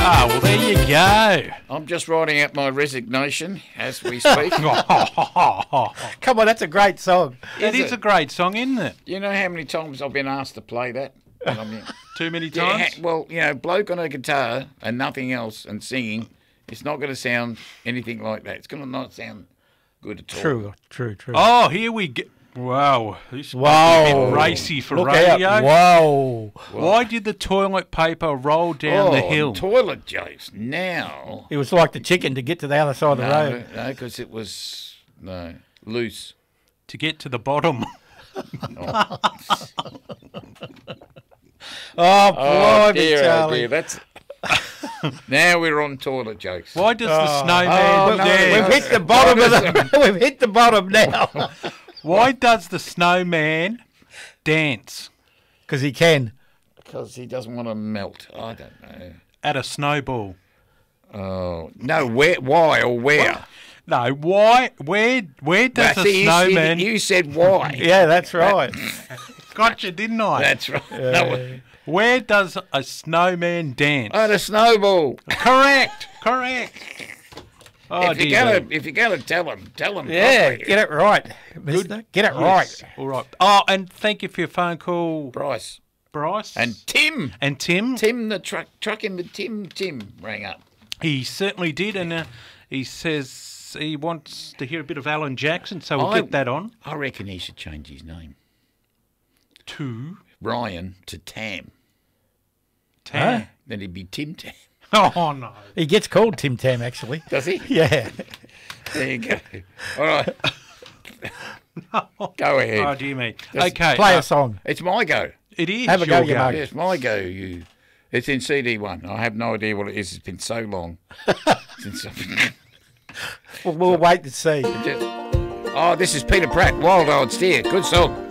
Ah, well, there you go. I'm just writing out my resignation as we speak. Come on, that's a great song. It is a great song, isn't it? You know how many times I've been asked to play that? And I'm, Too many yeah, times? well, you know, bloke on a guitar and nothing else and singing, it's not going to sound anything like that. It's going to not sound good at all. True. Oh, here we go. Wow. This Wow. might be a bit racy for Look radio. out. Whoa. Why did the toilet paper roll down the hill? Toilet jokes. Now. It was like the chicken to get to the other side of the road. No, because it was loose. To get to the bottom. Oh, blimey, dear, Charlie. dear. That's now we're on toilet jokes. Why does the snowman no, dance? We've hit the bottom of the. We've hit the bottom now. Why does the snowman dance Because he can. Because he doesn't want to melt. I don't know. at a snowball? Oh no! Where? Why or where? No, why? Where does Well, the see, snowman? You said why. Yeah, that's right. Gotcha, didn't I? That's right. No, Where does a snowman dance? on a snowball. Correct. Oh, if you're gonna tell them. Yeah, properly. get it right, mister. Get it right. All right. Oh, and thank you for your phone call, Bryce Bryce. and Tim. And Tim. Tim, the trucking with Tim rang up. He certainly did, and he says he wants to hear a bit of Alan Jackson, so we'll get that on. I reckon he should change his name. To Ryan to Tam. Tam. Huh? Then he'd be Tim Tam. Oh, no. He gets called Tim Tam, actually. Does he? Yeah. There you go. All right. Go ahead. Oh, dear me. Okay. Play a song. It's my go. It is Have a your go, you mug. Yes, my go. It's in CD1. I have no idea what it is. It's been so long since I've We'll wait to see. Oh, this is Peter Pratt, Wild Old Steer. Good song.